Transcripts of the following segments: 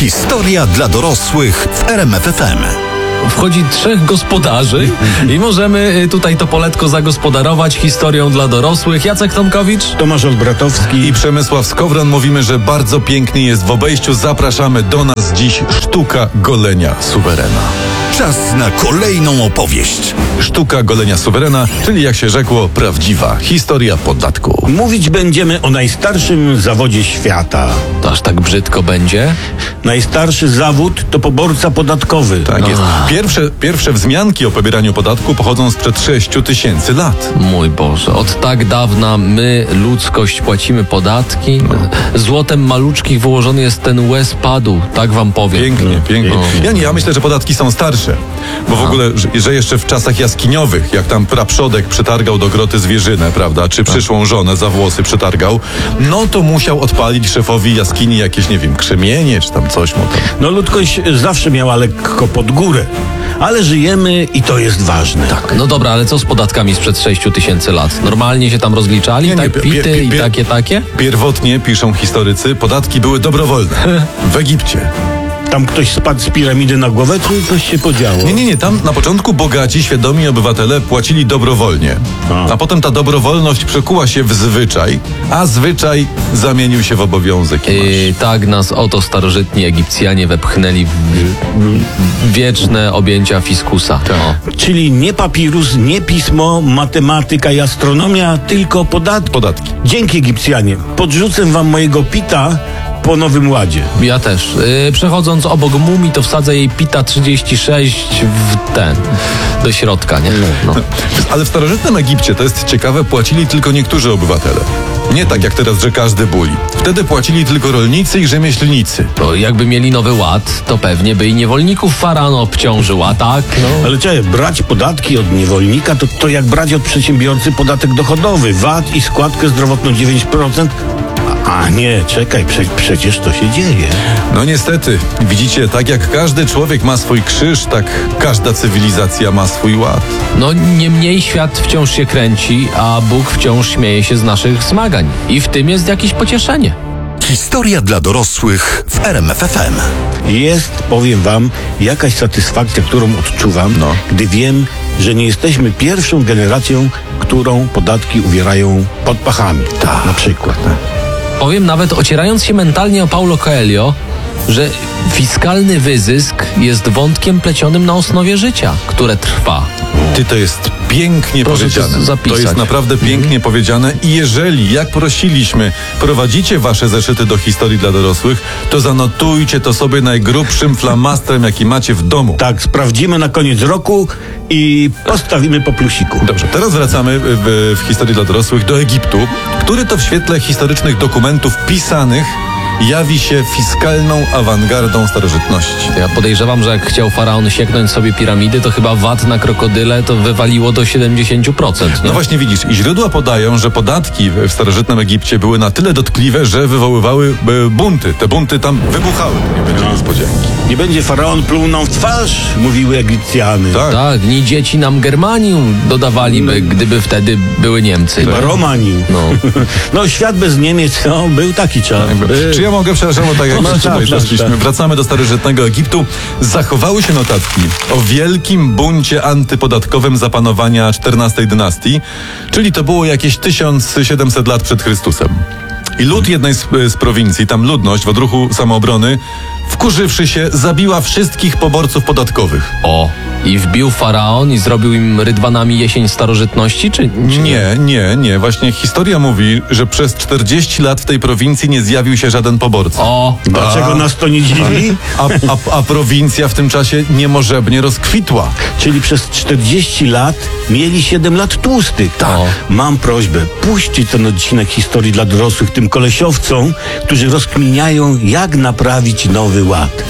Historia dla dorosłych w RMF FM. Wchodzi 3 gospodarzy i możemy tutaj to poletko zagospodarować historią dla dorosłych. Jacek Tomkowicz, Tomasz Olbratowski i Przemysław Skowron. Mówimy, że bardzo pięknie jest w obejściu. Zapraszamy do nas dziś sztuka golenia suwerena. Czas na kolejną opowieść. Sztuka golenia suwerena, czyli jak się rzekło, prawdziwa historia podatku. Mówić będziemy o najstarszym zawodzie świata. to aż tak brzydko będzie? Najstarszy zawód to poborca podatkowy. Tak jest. Pierwsze wzmianki o pobieraniu podatku pochodzą sprzed 6000 lat. Mój Boże, od tak dawna my, ludzkość, płacimy podatki. Złotem maluczkich wyłożony jest ten łez padu, tak wam powiem. Pięknie. Ja myślę, że podatki są starsze. Bo w ogóle, że jeszcze w czasach jaskiniowych, jak tam praprzodek przytargał do groty zwierzynę, prawda, czy przyszłą żonę za włosy przytargał, no to musiał odpalić szefowi jaskini jakieś, nie wiem, krzemienie, czy tam coś mu tam. No ludzkość zawsze miała lekko pod górę, ale żyjemy i to jest ważne. Tak, no dobra, ale co z podatkami sprzed 6000 lat? Normalnie się tam rozliczali? Nie, tak, pity i takie? Pierwotnie, piszą historycy, podatki były dobrowolne. W Egipcie. Tam ktoś spadł z piramidy na głowę, czy coś się podziało? Nie. Tam na początku bogaci, świadomi obywatele płacili dobrowolnie. A potem ta dobrowolność przekuła się w zwyczaj, a zwyczaj zamienił się w obowiązek. Tak nas oto starożytni Egipcjanie wepchnęli w wieczne objęcia fiskusa. Czyli nie papirus, nie pismo, matematyka i astronomia, tylko podatki. Dzięki, Egipcjanie. Podrzucę wam mojego pita po Nowym Ładzie. Ja też. Przechodząc obok mumii, to wsadzę jej pita 36 do środka, nie? No. Ale w starożytnym Egipcie, to jest ciekawe, płacili tylko niektórzy obywatele. Nie tak jak teraz, że każdy buli. Wtedy płacili tylko rolnicy i rzemieślnicy. To jakby mieli Nowy Ład, to pewnie by i niewolników faraon obciążył, a tak? No. Ale czekaj, brać podatki od niewolnika to jak brać od przedsiębiorcy podatek dochodowy, VAT i składkę zdrowotną 9%. A nie, czekaj, przecież to się dzieje. No niestety, widzicie, tak jak każdy człowiek ma swój krzyż, tak każda cywilizacja ma swój ład. No niemniej świat wciąż się kręci, a Bóg wciąż śmieje się z naszych zmagań. I w tym jest jakieś pocieszenie. Historia dla dorosłych w RMF FM. Jest, powiem wam, jakaś satysfakcja, którą odczuwam, gdy wiem, że nie jesteśmy pierwszą generacją, którą podatki uwierają pod pachami. Na przykład. Powiem nawet, ocierając się mentalnie o Paulo Coelho, że fiskalny wyzysk jest wątkiem plecionym na osnowie życia, które trwa. To jest pięknie Proszę powiedziane. to zapisać. To jest naprawdę pięknie powiedziane i jeżeli, jak prosiliśmy, prowadzicie wasze zeszyty do historii dla dorosłych, to zanotujcie to sobie najgrubszym flamastrem, jaki macie w domu. Tak, sprawdzimy na koniec roku i postawimy po plusiku. Dobrze, teraz wracamy w historii dla dorosłych do Egiptu, który to w świetle historycznych dokumentów pisanych jawi się fiskalną awangardą starożytności. Ja podejrzewam, że jak chciał faraon sieknąć sobie piramidy, to chyba VAT na krokodyle to wywaliło do 70%. Nie? No właśnie widzisz, i źródła podają, że podatki w starożytnym Egipcie były na tyle dotkliwe, że wywoływały bunty. Te bunty tam wybuchały, to nie będzie niespodzianki. Nie będzie faraon pluł nam w twarz, mówiły Egipcjanie. Tak. Ni dzieci nam Germanium dodawaliby, gdyby wtedy były Niemcy. Chyba Romanium. No. No świat bez Niemiec, był taki czas. Czy ja mogę, przepraszam, bo tak jak No, tutaj tak. zeszliśmy, wracamy do starożytnego Egiptu. Zachowały się notatki o wielkim buncie antypodatkowym zapanowania XIV dynastii, czyli to było jakieś 1700 lat przed Chrystusem. I lud jednej z prowincji, tam ludność w odruchu samoobrony, wkurzywszy się, zabiła wszystkich poborców podatkowych. I wbił faraon i zrobił im rydwanami jesień starożytności, czy nie? Nie. Właśnie historia mówi, że przez 40 lat w tej prowincji nie zjawił się żaden poborca. Dlaczego nas to nie dziwi? A prowincja w tym czasie niemożebnie rozkwitła. Czyli przez 40 lat mieli 7 lat tłustych. Tak. Mam prośbę, puśćcie ten odcinek historii dla dorosłych tym kolesiowcom, którzy rozkminiają, jak naprawić Nowy Ład.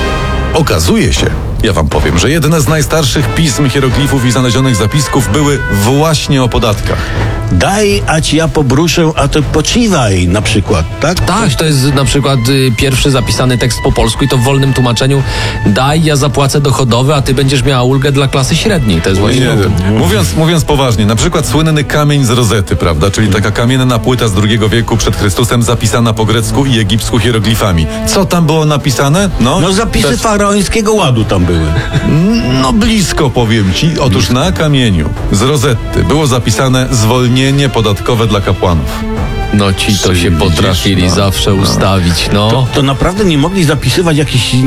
Okazuje się, ja wam powiem, że jedne z najstarszych pism, hieroglifów i znalezionych zapisków były właśnie o podatkach. Daj, a ci ja pobruszę, a ty poczywaj na przykład, tak? Tak, to jest na przykład pierwszy zapisany tekst po polsku i to w wolnym tłumaczeniu. Daj, ja zapłacę dochodowy, a ty będziesz miała ulgę dla klasy średniej. To jest właśnie to. Mówiąc poważnie, na przykład słynny kamień z Rozety, prawda? Czyli taka kamienna płyta z II wieku przed Chrystusem zapisana po grecku i egipsku hieroglifami. Co tam było napisane? No zapisy faraońskiego ładu tam były. No blisko, powiem ci. Otóż na kamieniu z Rozety było zapisane zwolnienie podatkowe dla kapłanów. No ci to się Widzisz, potrafili no. zawsze ustawić, no. To naprawdę nie mogli zapisywać jakichś